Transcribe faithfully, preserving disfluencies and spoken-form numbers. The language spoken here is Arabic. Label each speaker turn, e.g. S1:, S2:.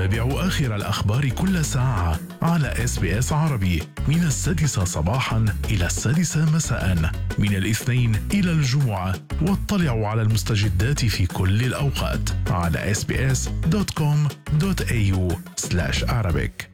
S1: تابعوا آخر الأخبار كل ساعة على إس بي إس عربي من السادسة صباحا إلى السادسة مساء من الاثنين إلى الجمعة، واطلعوا على المستجدات في كل الأوقات على إس بي إس دوت كوم دوت إيه يو سلاش عربيك.